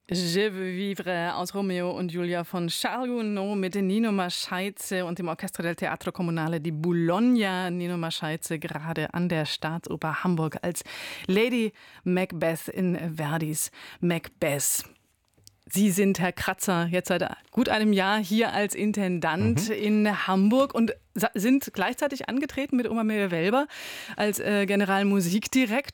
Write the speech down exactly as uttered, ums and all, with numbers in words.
Je veux vivre aus Romeo und Julia von Charles Gounod mit Nino Mascheize und dem Orchestra del Teatro Comunale di Bologna. Nino Mascheize gerade an der Staatsoper Hamburg als Lady Macbeth in Verdis Macbeth. Sie sind, Herr Kratzer, jetzt seit gut einem Jahr hier als Intendant mhm. in Hamburg und sind gleichzeitig angetreten mit Oma Mewe Welber als äh, Generalmusikdirektor.